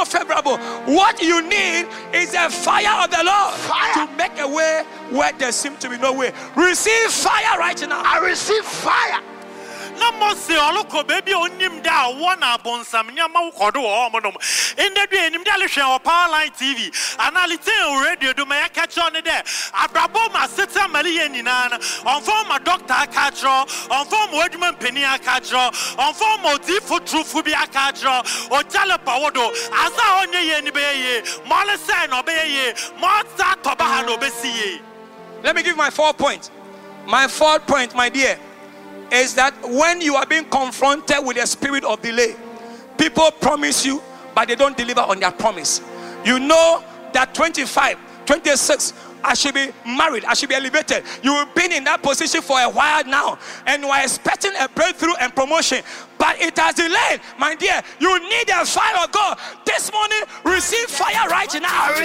not favorable. What you need is the fire of the Lord to make a way where there seems to be no way. Receive fire right now. I receive fire. Namosi oloko baby onim da wona bonsam nyama wokodo omodom inde du enim da lehwe o Powerline TV analyte radio do ma catch on there abrabo ma seta mali yenina on form ma doctor akadro on form wadman peni akadro on form odifo trufu bi akadro o jale pawodo asa onye ye ni be ye mole say no be ye mo ta to ba ha no be siye. Let me give my 4 points. My 4th point, my dear, is that when you are being confronted with a spirit of delay, people promise you, but they don't deliver on their promise. You know that 25, 26, I should be married, I should be elevated. You've been in that position for a while now, and you are expecting a breakthrough and promotion, but it has delayed. My dear, you need the fire of God. This morning, receive fire right now.